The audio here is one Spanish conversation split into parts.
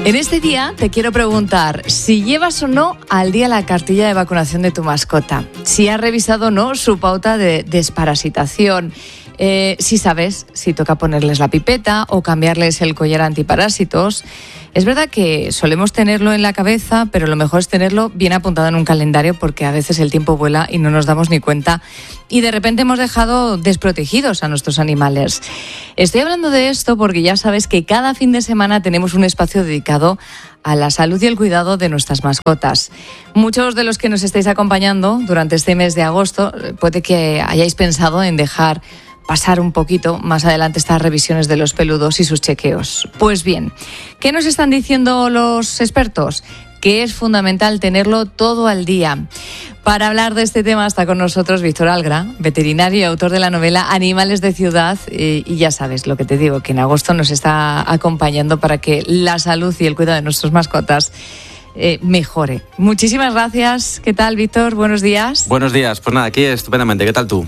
En este día te quiero preguntar si llevas o no al día la cartilla de vacunación de tu mascota, si has revisado o no su pauta de desparasitación, si sabes si toca ponerles la pipeta o cambiarles el collar antiparásitos. Es verdad que solemos tenerlo en la cabeza, pero lo mejor es tenerlo bien apuntado en un calendario, porque a veces el tiempo vuela y no nos damos ni cuenta y de repente hemos dejado desprotegidos a nuestros animales. Estoy hablando de esto porque ya sabes que cada fin de semana tenemos un espacio dedicado a la salud y el cuidado de nuestras mascotas. Muchos de los que nos estáis acompañando durante este mes de agosto puede que hayáis pensado en dejar pasar un poquito más adelante estas revisiones de los peludos y sus chequeos. Pues bien, ¿qué nos están diciendo los expertos? Que es fundamental tenerlo todo al día. Para hablar de este tema está con nosotros Víctor Algra, veterinario y autor de la novela Animales de Ciudad. Y ya sabes lo que te digo, que en agosto nos está acompañando para que la salud y el cuidado de nuestras mascotas mejore. Muchísimas gracias. ¿Qué tal, Víctor? Buenos días. Buenos días. Pues nada, aquí estupendamente. ¿Qué tal tú?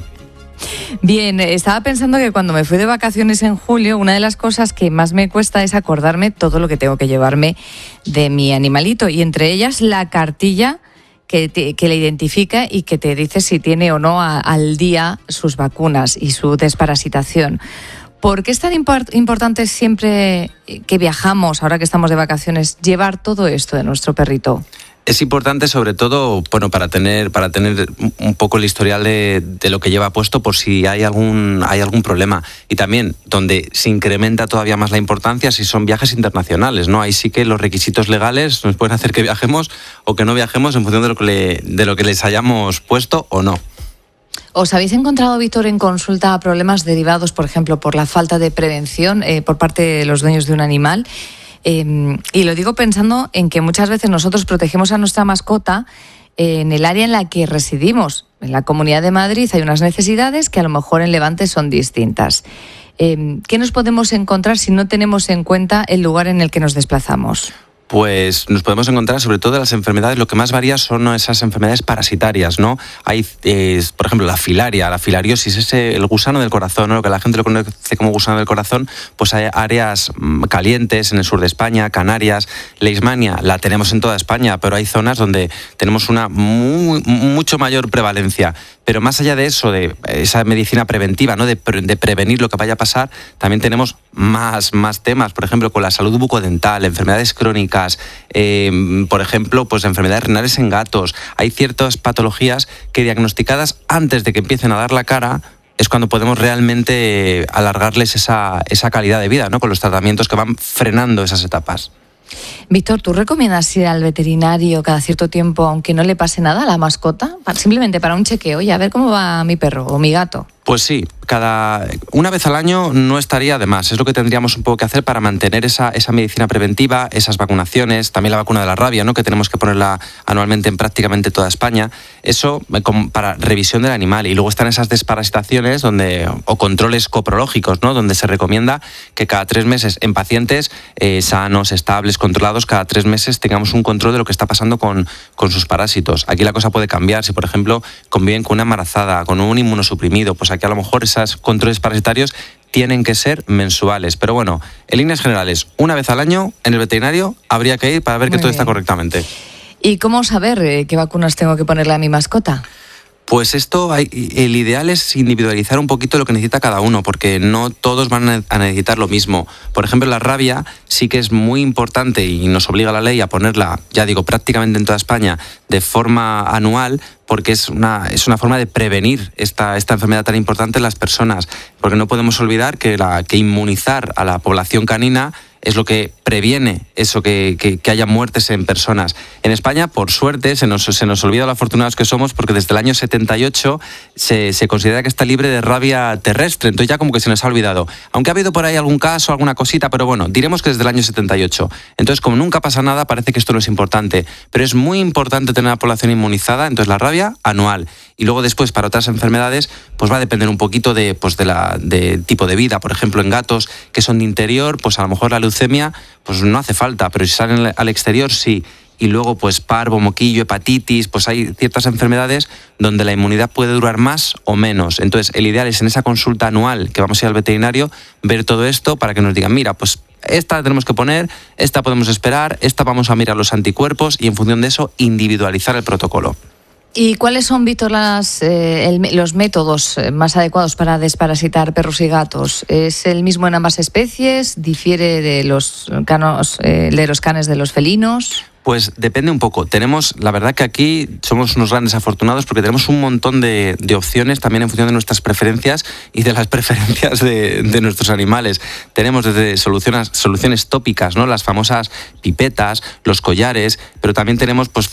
Bien, estaba pensando que cuando me fui de vacaciones en julio, una de las cosas que más me cuesta es acordarme todo lo que tengo que llevarme de mi animalito, y entre ellas la cartilla que le identifica y que te dice si tiene o no al día sus vacunas y su desparasitación. ¿Por qué es tan importante siempre que viajamos, ahora que estamos de vacaciones, llevar todo esto de nuestro perrito? Es importante, sobre todo, bueno, para tener un poco el historial de lo que lleva puesto por si hay algún problema. Y también, donde se incrementa todavía más la importancia, si son viajes internacionales, ¿no? Ahí sí que los requisitos legales nos pueden hacer que viajemos o que no viajemos en función de lo que les hayamos puesto o no. ¿Os habéis encontrado, Víctor, en consulta problemas derivados, por ejemplo, por la falta de prevención por parte de los dueños de un animal? Y lo digo pensando en que muchas veces nosotros protegemos a nuestra mascota en el área en la que residimos. En la Comunidad de Madrid hay unas necesidades que a lo mejor en Levante son distintas. ¿Qué nos podemos encontrar si no tenemos en cuenta el lugar en el que nos desplazamos? Pues nos podemos encontrar, sobre todo, las enfermedades, lo que más varía son esas enfermedades parasitarias, ¿no? Hay, por ejemplo, la filaria, la filariosis, el gusano del corazón, ¿no? Lo que la gente lo conoce como gusano del corazón. Pues hay áreas calientes en el sur de España, Canarias. Leishmania la tenemos en toda España, pero hay zonas donde tenemos una mucho mayor prevalencia. Pero más allá de eso, de esa medicina preventiva, ¿no? de prevenir lo que vaya a pasar, también tenemos más temas, por ejemplo, con la salud bucodental, enfermedades crónicas, por ejemplo, pues enfermedades renales en gatos. Hay ciertas patologías que, diagnosticadas antes de que empiecen a dar la cara, es cuando podemos realmente alargarles esa calidad de vida, ¿no? Con los tratamientos que van frenando esas etapas. Víctor, ¿tú recomiendas ir al veterinario cada cierto tiempo, aunque no le pase nada a la mascota? Simplemente para un chequeo y a ver cómo va mi perro o mi gato. Pues sí, una vez al año no estaría de más. Es lo que tendríamos un poco que hacer para mantener esa medicina preventiva, esas vacunaciones, también la vacuna de la rabia, ¿no? Que tenemos que ponerla anualmente en prácticamente toda España. Eso para revisión del animal. Y luego están esas desparasitaciones o controles coprológicos, ¿no? Donde se recomienda que cada 3 meses en pacientes sanos, estables, controlados, cada 3 meses tengamos un control de lo que está pasando con sus parásitos. Aquí la cosa puede cambiar. Si, por ejemplo, conviven con una embarazada, con un inmunosuprimido, pues aquí a lo mejor esos controles parasitarios tienen que ser mensuales. Pero bueno, en líneas generales, una vez al año en el veterinario habría que ir para ver que todo está correctamente. ¿Y cómo saber qué vacunas tengo que ponerle a mi mascota? Pues el ideal es individualizar un poquito lo que necesita cada uno, porque no todos van a necesitar lo mismo. Por ejemplo, la rabia sí que es muy importante y nos obliga la ley a ponerla, ya digo, prácticamente en toda España de forma anual, porque es una forma de prevenir esta enfermedad tan importante en las personas. Porque no podemos olvidar que inmunizar a la población canina es lo que previene eso, que haya muertes en personas. En España, por suerte, se nos olvida lo afortunados que somos, porque desde el año 78 se considera que está libre de rabia terrestre. Entonces ya como que se nos ha olvidado. Aunque ha habido por ahí algún caso, alguna cosita, pero bueno, diremos que desde el año 78. Entonces, como nunca pasa nada, parece que esto no es importante. Pero es muy importante tener a la población inmunizada. Entonces la rabia anual. Y luego después, para otras enfermedades, pues va a depender un poquito de tipo de vida. Por ejemplo, en gatos que son de interior, pues a lo mejor la leucemia pues no hace falta, pero si salen al exterior sí. Y luego pues parvo, moquillo, hepatitis, pues hay ciertas enfermedades donde la inmunidad puede durar más o menos. Entonces el ideal es en esa consulta anual que vamos a ir al veterinario ver todo esto para que nos digan, mira, pues esta tenemos que poner, esta podemos esperar, esta vamos a mirar los anticuerpos y en función de eso individualizar el protocolo. ¿Y cuáles son, Víctor, los métodos más adecuados para desparasitar perros y gatos? ¿Es el mismo en ambas especies? ¿Difiere de los canes de los felinos? Pues depende un poco. La verdad que aquí somos unos grandes afortunados porque tenemos un montón de opciones también en función de nuestras preferencias y de las preferencias de nuestros animales. Tenemos desde soluciones tópicas, ¿no? Las famosas pipetas, los collares, pero también tenemos pues